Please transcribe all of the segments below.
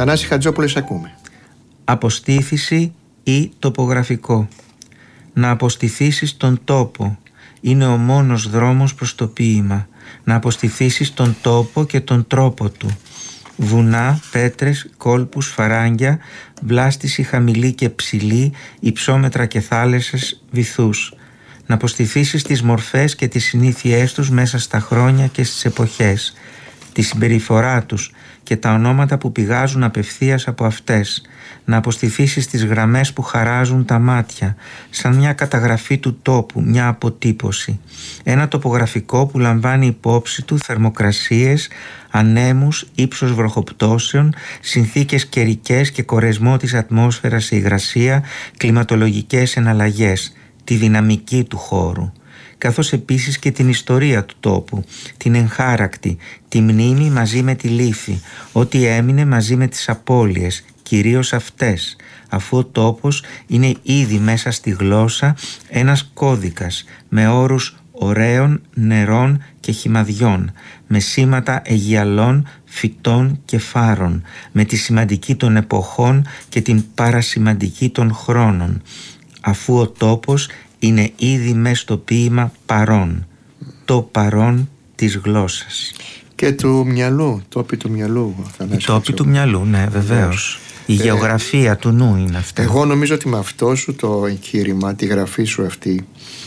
Θανάση Χατζόπουλε, σε ακούμε. Αποστήθηση ή τοπογραφικό. Να αποστηθήσεις τον τόπο είναι ο μόνος δρόμος προς το ποίημα. Να αποστηθήσεις τον τόπο και τον τρόπο του. Βουνά, πέτρες, κόλπους, φαράγγια, βλάστηση χαμηλή και ψηλή, υψόμετρα και θάλασσες, βυθούς. Να αποστηθήσεις τις μορφές και τις συνήθειές τους μέσα στα χρόνια και στις εποχές, τη συμπεριφορά τους και τα ονόματα που πηγάζουν απευθείας από αυτές. Να αποστηθήσεις τις γραμμές που χαράζουν τα μάτια, σαν μια καταγραφή του τόπου, μια αποτύπωση. Ένα τοπογραφικό που λαμβάνει υπόψη του θερμοκρασίες, ανέμους, ύψος βροχοπτώσεων, συνθήκες καιρικές και κορεσμό της ατμόσφαιρας σε υγρασία, κλιματολογικές εναλλαγές, τη δυναμική του χώρου, καθώς επίσης και την ιστορία του τόπου, την εγχάρακτη, τη μνήμη μαζί με τη λύθη, ό,τι έμεινε μαζί με τις απώλειες, κυρίως αυτές, αφού ο τόπος είναι ήδη μέσα στη γλώσσα ένας κώδικας με όρους ωραίων, νερών και χυμαδιών, με σήματα αιγιαλών, φυτών και φάρων, με τη σημαντική των εποχών και την παρασημαντική των χρόνων, αφού ο τόπος είναι ήδη μες στο ποίημα παρόν, το παρόν της γλώσσας. Και του μυαλού, τόποι του μυαλού. Οι τόποι του μυαλού, ναι, βεβαίως. Η γεωγραφία του νου είναι αυτή. Εγώ νομίζω ότι με αυτό σου το εγχείρημα, τη γραφή σου αυτή,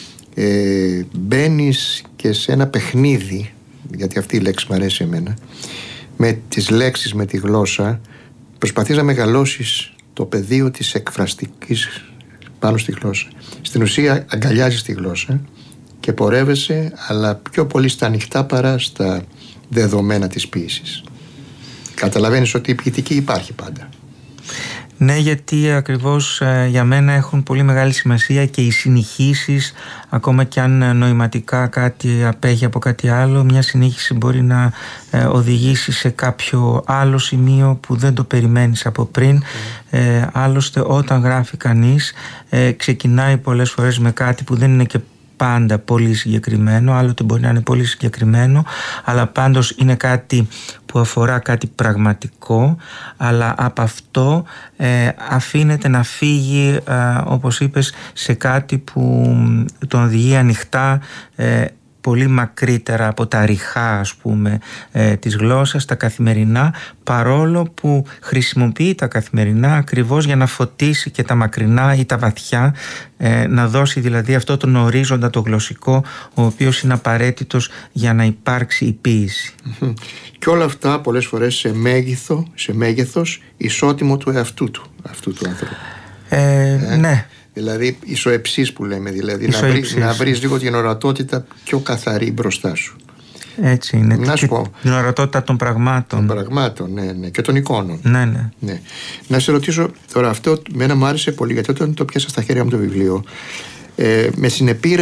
μπαίνεις και σε ένα παιχνίδι, γιατί αυτή η λέξη μου αρέσει εμένα, με τις λέξεις, με τη γλώσσα, προσπαθείς να μεγαλώσεις το πεδίο της εκφραστικής πάνω στη γλώσσα. Στην ουσία αγκαλιάζεις τη γλώσσα και πορεύεσαι, αλλά πιο πολύ στα ανοιχτά παρά στα δεδομένα της ποίησης. Καταλαβαίνεις ότι η ποιητική υπάρχει πάντα. Ναι, γιατί ακριβώς για μένα έχουν πολύ μεγάλη σημασία και οι συνεχίσεις, ακόμα και αν νοηματικά κάτι απέχει από κάτι άλλο, μια συνέχιση μπορεί να οδηγήσει σε κάποιο άλλο σημείο που δεν το περιμένεις από πριν. Άλλωστε όταν γράφει κανείς ξεκινάει πολλές φορές με κάτι που δεν είναι και πάντα πολύ συγκεκριμένο, άλλοτε μπορεί να είναι πολύ συγκεκριμένο, αλλά πάντως είναι κάτι που αφορά κάτι πραγματικό, αλλά από αυτό αφήνεται να φύγει, όπως είπες, σε κάτι που τον οδηγεί ανοιχτά, πολύ μακρύτερα από τα ριχά, ας πούμε, της γλώσσας, τα καθημερινά, παρόλο που χρησιμοποιεί τα καθημερινά ακριβώς για να φωτίσει και τα μακρινά ή τα βαθιά, να δώσει δηλαδή αυτό τον ορίζοντα το γλωσσικό, ο οποίος είναι απαραίτητος για να υπάρξει η ποίηση. Και όλα αυτά πολλές φορές σε μέγεθος ισότιμο του εαυτού του, αυτού του άνθρωπου. Ναι. Δηλαδή ισοεψής που λέμε, δηλαδή να βρεις λίγο την ορατότητα πιο καθαρή μπροστά σου. Έτσι είναι. Να σου πω. Την ορατότητα των πραγμάτων. Των πραγμάτων, ναι, και των εικόνων. Ναι. Να σε ρωτήσω τώρα, αυτό μένα μου άρεσε πολύ, γιατί όταν το πιάσα στα χέρια μου το βιβλίο, με συνεπήρε